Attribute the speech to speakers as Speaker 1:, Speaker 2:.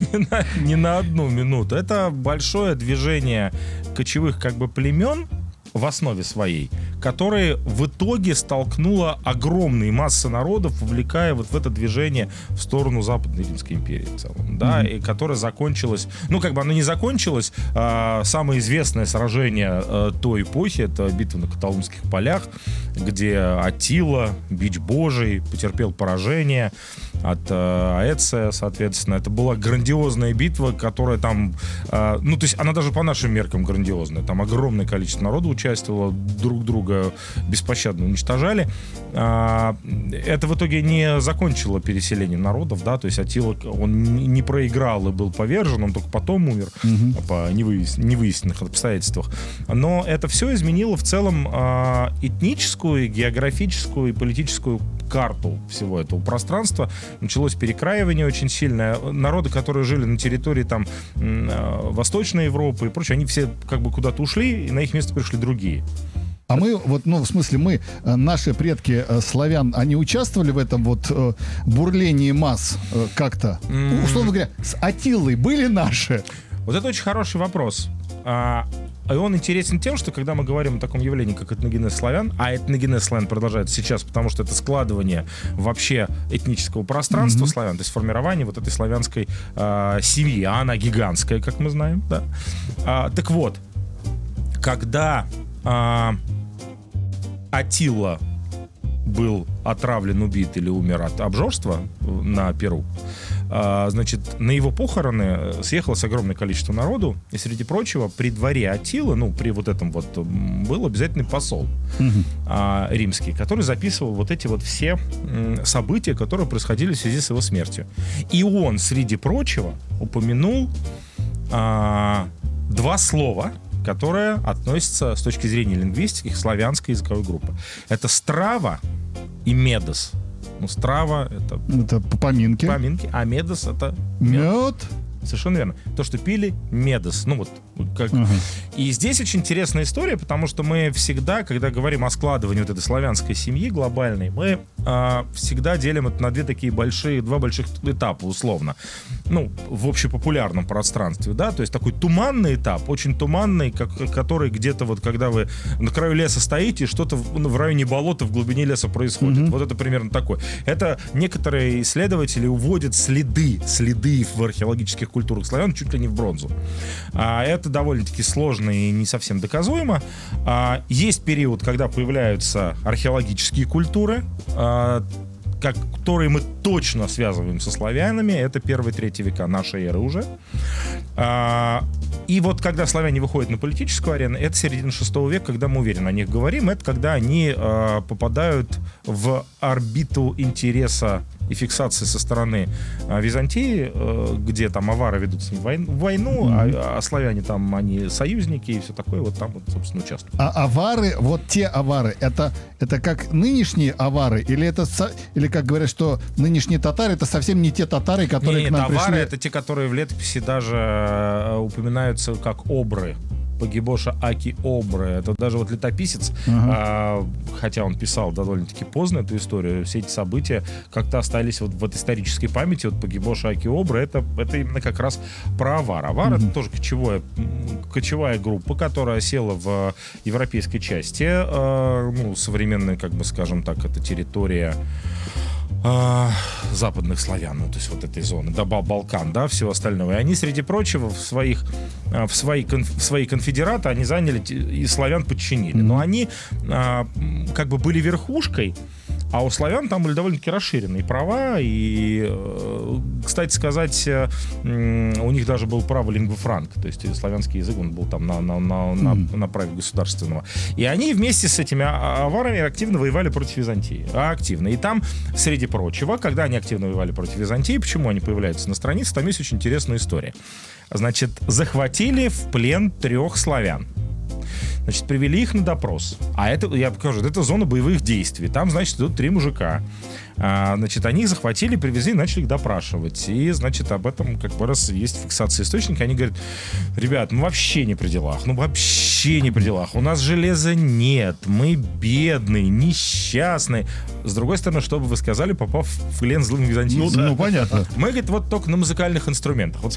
Speaker 1: Не на одну минуту. Это большое движение кочевых как бы племен в основе своей, которые в итоге столкнуло огромные массы народов, вовлекая вот в это движение в сторону Западной Римской империи в целом, да, и которое закончилось, ну, как бы оно не закончилось, самое известное сражение той эпохи, это битва на Каталунских полях, где Аттила, бич Божий, потерпел поражение от Аэция, соответственно. Это была грандиозная битва, которая там, ну, то есть она даже по нашим меркам грандиозная. Там огромное количество народу участвовало, друг друга беспощадно уничтожали. Это в итоге не закончило переселение народов, да, то есть Аттила, он не проиграл и был повержен, он только потом умер по невыясненных обстоятельствах. Но это все изменило в целом этническую, географическую и политическую карту всего этого пространства. Началось перекраивание очень сильное. Народы, которые жили на территории там Восточной Европы и прочее, они все как бы куда-то ушли, и на их место пришли другие.
Speaker 2: А мы, вот, ну, в смысле, мы, наши предки славян, они участвовали в этом вот бурлении масс как-то? Условно говоря, с Аттилой были наши?
Speaker 1: Вот это очень хороший вопрос. И он интересен тем, что когда мы говорим о таком явлении, как этногенез славян, а этногенез славян продолжается сейчас, потому что это складывание вообще этнического пространства славян, то есть формирование вот этой славянской семьи, а она гигантская, как мы знаем, да. Так вот, когда Аттила был отравлен, убит или умер от обжорства на Перу, значит, на его похороны съехалось огромное количество народу, и, среди прочего, при дворе Аттилы, ну, при вот этом вот, был обязательный посол римский, который записывал вот эти вот все события, которые происходили в связи с его смертью. И он, среди прочего, упомянул два слова, которые относятся с точки зрения лингвистики к славянской языковой группе. Это страва и медос. Ну, страва это
Speaker 2: поминки.
Speaker 1: Поминки, а медос это
Speaker 2: мед.
Speaker 1: Совершенно верно. То, что пили медос. Ну вот как. И здесь очень интересная история, потому что мы всегда, когда говорим о складывании вот этой славянской семьи глобальной, мы всегда делим это на два больших этапа, условно. Ну, в общепопулярном пространстве, да, то есть такой туманный этап, очень туманный, который где-то вот, когда вы на краю леса стоите, что-то в районе болота в глубине леса происходит. Вот это примерно такое. Это некоторые исследователи уводят следы в археологических культурах славян чуть ли не в бронзу. Это довольно-таки сложно и не совсем доказуемо. Есть период, когда появляются археологические культуры, которые мы точно связываем со славянами. Это 1-3 века нашей эры уже. И вот когда славяне выходят на политическую арену, это середина 6 века, когда мы уверенно о них говорим, это когда они попадают в орбиту интереса и фиксации со стороны Византии, где там авары ведут с ним войну, а славяне там, они союзники и все такое, вот там, вот, собственно, участвуют.
Speaker 2: А авары, вот те авары, это как нынешние авары, или как говорят, что нынешние татары, это совсем не те татары, которые к нам пришли?
Speaker 1: Авары — это те, которые в летописи даже упоминаются как обры. Погибоша Аки Обры. Это даже вот летописец, хотя он писал довольно-таки поздно эту историю, все эти события как-то остались вот в исторической памяти. Вот Погибоша Аки Обры это именно как раз про авар. Авар — это тоже кочевая группа, которая села в европейской части, ну, современная, как бы, скажем так, это территория западных славян, ну, то есть вот этой зоны, да, Балкан, да, всего остального. И они, среди прочего, в свои конфедераты они заняли и славян подчинили. Но они как бы были верхушкой, а у славян там были довольно-таки расширенные права. И, кстати сказать, у них даже был право лингва франка, то есть славянский язык, он был там на праве государственного. И они вместе с этими аварами активно воевали против Византии. Активно. И там, среди прочего, когда они активно воевали против Византии, почему они появляются на странице, там есть очень интересная история. Значит, захватили в плен 3 славян. Значит, привели их на допрос. А это, я покажу, это зона боевых действий. Там, значит, идут 3 мужика. Значит, они их захватили, привезли, начали их допрашивать. И, значит, об этом, как бы, раз есть фиксация источника. Они говорят: ребят, мы вообще не при делах. Ну, вообще не при делах. У нас железа нет. Мы бедные, несчастные. С другой стороны, что бы вы сказали, попав в плен злым византийцам?
Speaker 2: Ну, понятно.
Speaker 1: Мы, говорит, вот только на музыкальных инструментах. Вот